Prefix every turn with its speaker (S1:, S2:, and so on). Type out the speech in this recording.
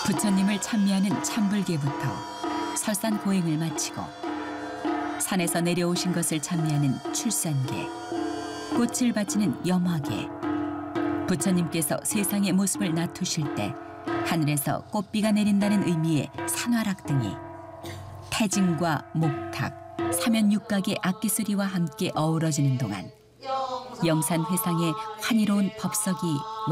S1: 부처님을 찬미하는 찬불계부터 설산 고행을 마치고 산에서 내려오신 것을 찬미하는 출산계, 꽃을 바치는 염화계, 부처님께서 세상의 모습을 나투실 때 하늘에서 꽃비가 내린다는 의미의 산화락 등이 태진과 목탁, 사면육각의 악기소리와 함께 어우러지는 동안 영산회상의 환희로운 법석이